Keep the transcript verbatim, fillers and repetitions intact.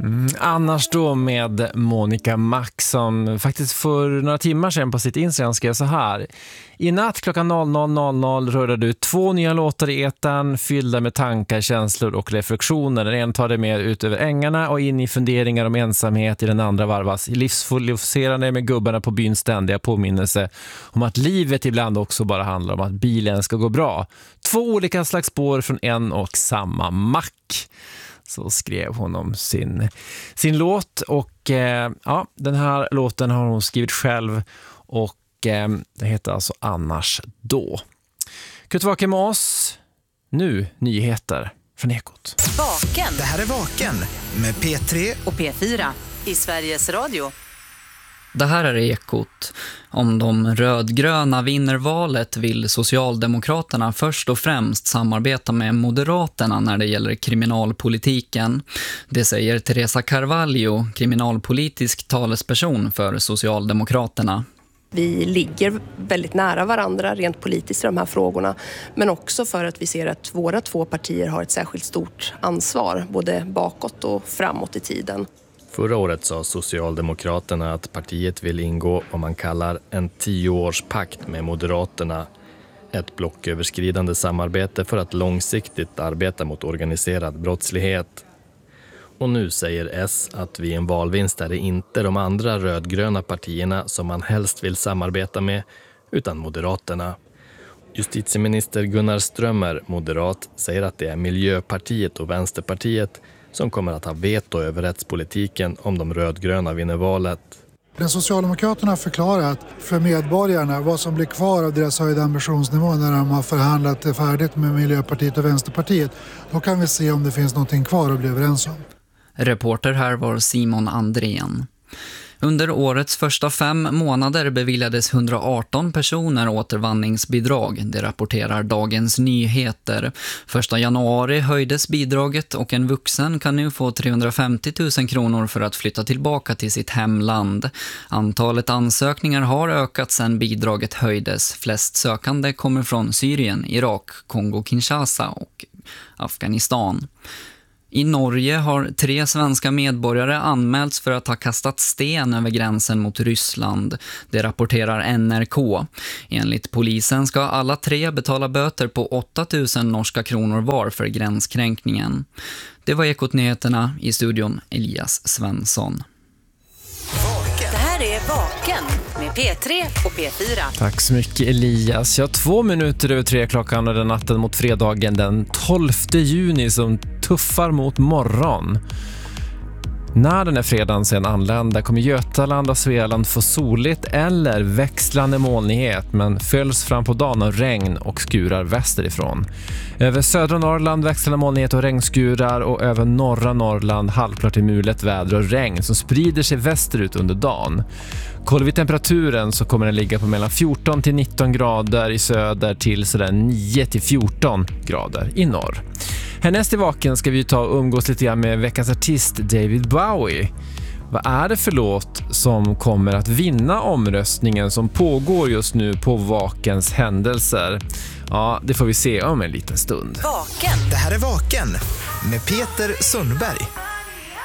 Mm, annars då med Monica Max som faktiskt för några timmar sedan på sitt Instagram skrev så här: i natt klockan noll noll noll noll rörde du två nya låtar i etern fyllda med tankar, känslor och reflektioner. Den ena tar det med ut över ängarna och in i funderingar om ensamhet, i den andra varvas livsfokuserande med gubbarna på byns ständiga påminnelse om att livet ibland också bara handlar om att bilen ska gå bra. Två olika slags spår från en och samma mack. Så skrev hon om sin, sin låt och eh, ja, den här låten har hon skrivit själv och eh, den heter alltså Annars då. Kul att vara med oss. Nu nyheter från Ekot. Vaken. Det här är Vaken med P tre och P fyra i Sveriges Radio. Det här är Ekot. Om de rödgröna vinner valet vill Socialdemokraterna först och främst samarbeta med Moderaterna när det gäller kriminalpolitiken. Det säger Teresa Carvalho, kriminalpolitisk talesperson för Socialdemokraterna. Vi ligger väldigt nära varandra rent politiskt i de här frågorna, men också för att vi ser att våra två partier har ett särskilt stort ansvar, både bakåt och framåt i tiden. Förra året sa Socialdemokraterna att partiet vill ingå vad man kallar en tioårspakt med Moderaterna. Ett blocköverskridande samarbete för att långsiktigt arbeta mot organiserad brottslighet. Och nu säger S att vid en valvinst är det inte de andra rödgröna partierna som man helst vill samarbeta med, utan Moderaterna. Justitieminister Gunnar Strömmer, moderat, säger att det är Miljöpartiet och Vänsterpartiet som kommer att ha veto över rättspolitiken om de rödgröna vinner valet. Den Socialdemokraterna har förklarat för medborgarna vad som blir kvar av deras höjda ambitionsnivå när de har förhandlat färdigt med Miljöpartiet och Vänsterpartiet. Då kan vi se om det finns någonting kvar att bli överens om. Reporter här var Simon Andrén. Under årets första fem månader beviljades hundraarton personer återvandringsbidrag. Det rapporterar Dagens Nyheter. Första januari höjdes bidraget och en vuxen kan nu få trehundrafemtio tusen kronor för att flytta tillbaka till sitt hemland. Antalet ansökningar har ökat sedan bidraget höjdes. Flest sökande kommer från Syrien, Irak, Kongo-Kinshasa och Afghanistan. I Norge har tre svenska medborgare anmälts för att ha kastat sten över gränsen mot Ryssland. Det rapporterar N R K. Enligt polisen ska alla tre betala böter på åtta tusen norska kronor var för gränskränkningen. Det var Ekot-nyheterna, i studion Elias Svensson. Det här är Vaken med P tre och P fyra. Tack så mycket Elias. Jag har två minuter över tre klockan och den natten mot fredagen den tolfte juni som tuffar mot morgon. När den här fredagen sen anländer kommer Götaland och Svealand få soligt eller växlande molnighet, men följs fram på dagen av regn och skurar västerifrån. Över södra Norrland växlande molnighet och regnskurar och över norra Norrland halvklart i mulet väder och regn som sprider sig västerut under dagen. Kollar vi temperaturen så kommer den ligga på mellan fjorton till nitton grader i söder till sådär nio till fjorton grader i norr. Härnäst i Vaken ska vi ta och umgås lite grann med veckans artist David Bowie. Vad är det för låt som kommer att vinna omröstningen som pågår just nu på Vakens händelser? Ja, det får vi se om en liten stund. Vaken. Det här är Vaken med Peter Sundberg.